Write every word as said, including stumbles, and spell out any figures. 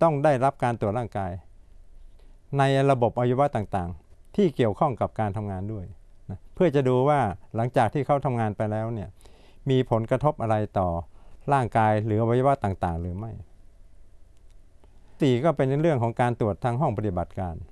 ต้องได้รับการตรวจร่างกายในระบบอวัยวะต่างๆที่เกี่ยวข้องกับการทำงานด้วยนะเพื่อจะดูว่าหลังจากที่เขาทำงานไปแล้วเนี่ยมีผลกระทบอะไรต่อร่างกายหรืออวัยวะต่างๆหรือไม่สี่ก็เป็นในเรื่องของการตรวจทางห้องปฏิบัติการ